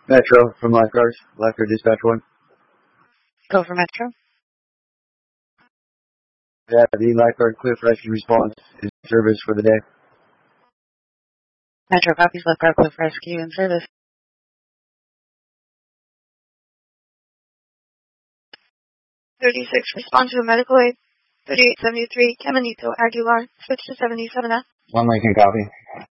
Metro from Lifeguards. Lifeguard Dispatch 1. Go for Metro. Yeah, the Lifeguard Cliff Rescue Response is in service for the day. Metro copies. Lifeguard Cliff Rescue in service. 36, respond to a medical aid. 3873, Caminito Aguilar, switch to 77F. 1 Lincoln copy.